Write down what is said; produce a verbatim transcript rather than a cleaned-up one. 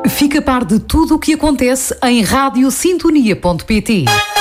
Fica a par de tudo o que acontece em rádio sintonia ponto pt.